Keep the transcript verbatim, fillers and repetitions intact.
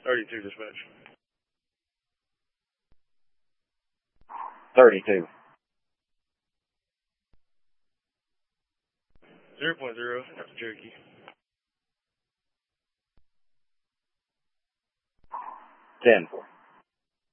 thirty-two dispatch. thirty-two. zero point zero, after Cherokee. ten.